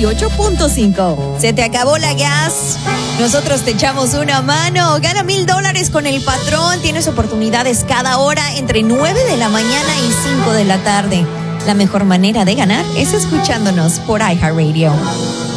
98.5. ¿Se te acabó la gas? Nosotros te echamos una mano. Gana $1,000 con el patrón. Tienes oportunidades cada hora entre 9 de la mañana y 5 de la tarde. La mejor manera de ganar es escuchándonos por iHeartRadio.